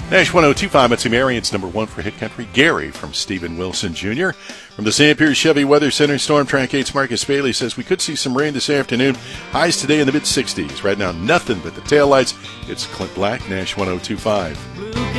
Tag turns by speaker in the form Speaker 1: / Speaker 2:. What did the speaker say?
Speaker 1: Nash 102.5, it's Marion. Number one for Hit Country. Gary from Stephen Wilson Jr. From the St. Pierre Chevy Weather Center, Storm Track 8's Marcus Bailey says we could see some rain this afternoon. Highs today in the mid-60s. Right now, nothing but the taillights. It's Clint Black, Nash 102.5.